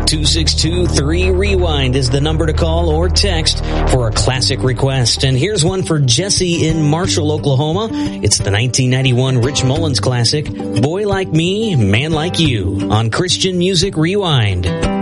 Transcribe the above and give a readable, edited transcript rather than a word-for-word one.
262-3REWIND is the number to call or text for a classic request. And here's one for Jesse in Marshall, Oklahoma. It's the 1991 Rich Mullins classic, Boy Like Me, Man Like You, on Christian Music Rewind.